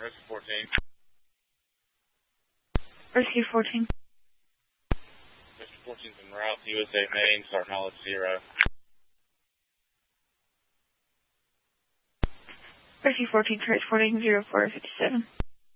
Rescue 14. Rescue 14. Rescue 14's en route to USA Main, start mileage 0. Rescue 14 transporting 0457.